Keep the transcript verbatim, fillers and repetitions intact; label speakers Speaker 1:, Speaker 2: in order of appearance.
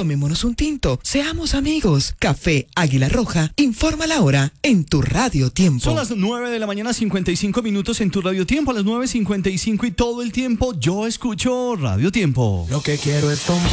Speaker 1: Tomémonos un tinto, seamos amigos. Café Águila Roja, informa la hora en tu Radio Tiempo.
Speaker 2: Son las nueve de la mañana, cincuenta y cinco minutos en tu Radio Tiempo. A las nueve cincuenta y cinco y todo el tiempo yo escucho Radio Tiempo.
Speaker 3: Lo que quiero es tomar.